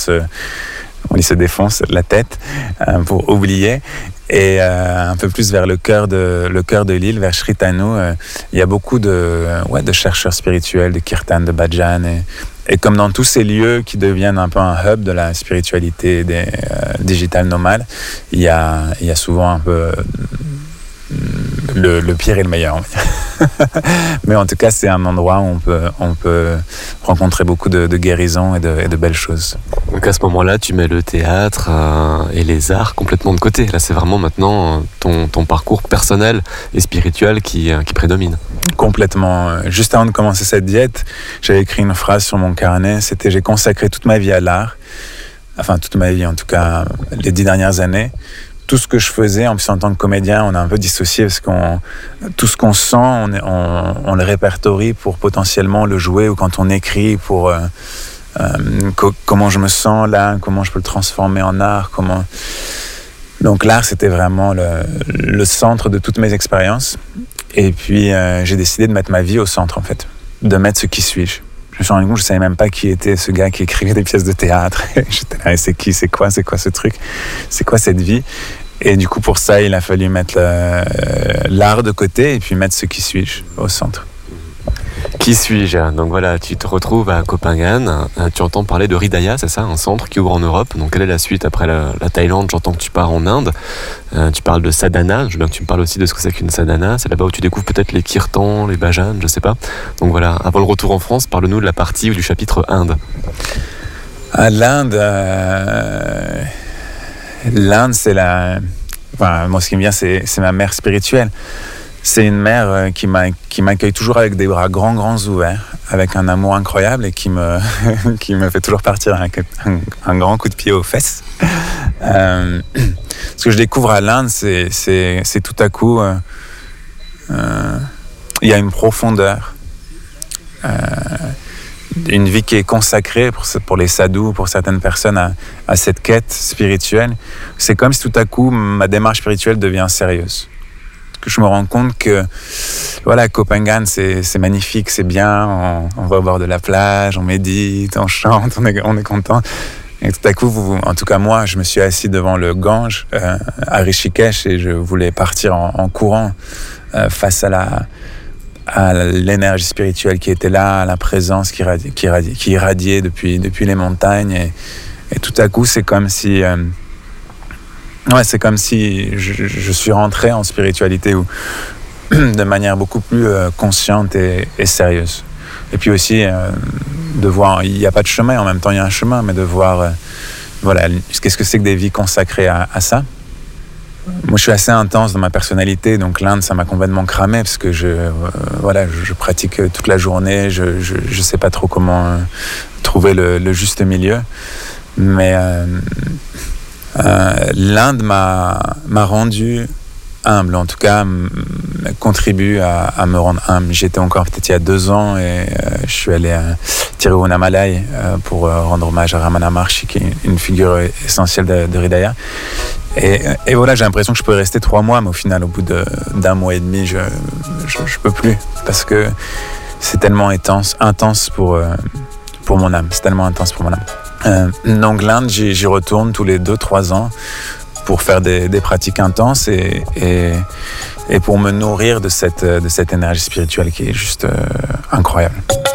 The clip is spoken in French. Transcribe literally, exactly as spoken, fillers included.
se, on y se défonce la tête euh, pour oublier. Et euh, un peu plus vers le cœur de, le cœur de l'île, vers Sri Tanu, euh, il y a beaucoup de, ouais, de chercheurs spirituels, de kirtan, de bhajan. Et, et comme dans tous ces lieux qui deviennent un peu un hub de la spiritualité des euh, digital nomades, il y a, il y a souvent un peu euh, le, le pire et le meilleur, on va dire. Mais en tout cas, c'est un endroit où on peut, on peut rencontrer beaucoup de, de guérisons et de, et de belles choses. Donc à ce moment-là, tu mets le théâtre euh, et les arts complètement de côté. Là, c'est vraiment maintenant ton, ton parcours personnel et spirituel qui, euh, qui prédomine. Complètement. Juste avant de commencer cette diète, j'avais écrit une phrase sur mon carnet. C'était « J'ai consacré toute ma vie à l'art ». Enfin, toute ma vie, en tout cas, les dix dernières années. Tout ce que je faisais, en plus en tant que comédien, on a un peu dissocié parce qu'on tout ce qu'on sent, on, on, on le répertorie pour potentiellement le jouer, ou quand on écrit pour euh, euh, co- comment je me sens là, comment je peux le transformer en art, comment. Donc l'art, c'était vraiment le, le centre de toutes mes expériences. Et puis euh, j'ai décidé de mettre ma vie au centre, en fait, de mettre ce qui suis-je. Je me suis rendu compte, je savais même pas qui était ce gars qui écrivait des pièces de théâtre. J'étais là, c'est qui, c'est quoi, c'est quoi ce truc, c'est quoi cette vie? Et du coup, pour ça, il a fallu mettre le, l'art de côté et puis mettre ce qui suis-je au centre. Qui suis-je? Donc voilà, tu te retrouves à Copenhague, tu entends parler de Hridaya, c'est ça, un centre qui ouvre en Europe. Donc quelle est la suite après la, la Thaïlande? J'entends que tu pars en Inde, euh, tu parles de sadhana, je veux bien que tu me parles aussi de ce que c'est qu'une sadhana. C'est là-bas où tu découvres peut-être les kirtans, les bhajans, je sais pas. Donc voilà, avant le retour en France, parle-nous de la partie ou du chapitre Inde. À l'Inde, euh... l'Inde, c'est la... Enfin, moi, ce qui me vient, c'est, c'est ma mère spirituelle. C'est une mère euh, qui, m'a, qui m'accueille toujours avec des bras grands, grands ouverts, avec un amour incroyable et qui me, qui me fait toujours partir avec un, un grand coup de pied aux fesses. Euh, ce que je découvre à l'Inde, c'est, c'est, c'est tout à coup, euh, euh, il y a une profondeur, euh, une vie qui est consacrée pour, pour les sadhus, pour certaines personnes, à, à cette quête spirituelle. C'est comme si tout à coup, ma démarche spirituelle devient sérieuse. Que je me rends compte que voilà, Copenhague, c'est, c'est magnifique, c'est bien, on, on va au bord de la plage, on médite, on chante, on est, on est content. Et tout à coup, vous, en tout cas moi, je me suis assis devant le Gange euh, à Rishikesh et je voulais partir en, en courant euh, face à, la, à l'énergie spirituelle qui était là, à la présence qui, irradiait, qui, irradiait, qui irradiait depuis, depuis les montagnes. Et, et tout à coup, c'est comme si... Euh, Ouais, c'est comme si je, je suis rentré en spiritualité où, de manière beaucoup plus euh, consciente et, et sérieuse. Et puis aussi, euh, de voir, il n'y a pas de chemin, en même temps il y a un chemin, mais de voir, euh, voilà, qu'est-ce que c'est que des vies consacrées à, à ça. Moi, je suis assez intense dans ma personnalité, donc l'Inde, ça m'a complètement cramé, parce que je, euh, voilà, je, je pratique toute la journée, je ne sais pas trop comment euh, trouver le, le juste milieu. Mais... Euh, Euh, l'Inde m'a, m'a rendu humble, en tout cas m- contribue à, à me rendre humble. J'étais encore peut-être il y a deux ans et euh, je suis allé à Tiruvannamalai euh, pour euh, rendre hommage à Ramana Maharshi, qui est une figure essentielle de, de Hridaya. Et, et voilà, j'ai l'impression que je peux rester trois mois, mais au final, au bout de, d'un mois et demi, je, je, je peux plus, parce que c'est tellement intense, intense pour, euh, pour mon âme, c'est tellement intense pour mon âme. Euh, donc l'Inde, j'y, j'y retourne tous les deux trois ans pour faire des, des pratiques intenses et, et, et pour me nourrir de cette, de cette énergie spirituelle qui est juste euh, incroyable.